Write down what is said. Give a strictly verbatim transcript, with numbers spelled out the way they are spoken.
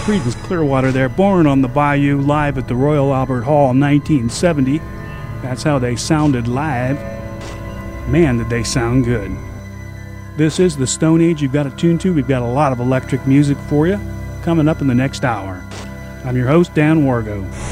Creedence Clearwater there, Born on the Bayou, live at the Royal Albert Hall in nineteen seventy. That's how they sounded live. Man, did they sound good. This is the Stone Age you've got to tune to. We've got a lot of electric music for you coming up in the next hour. I'm your host, Dan Wargo.